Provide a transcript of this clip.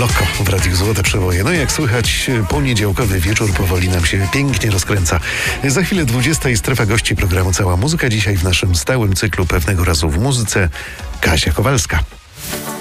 Oko w Radiu Złote Przeboje. No jak słychać, poniedziałkowy wieczór powoli nam się pięknie rozkręca. Za chwilę 20 strefa gości programu Cała Muzyka. Dzisiaj w naszym stałym cyklu Pewnego razu w muzyce Kasia Kowalska.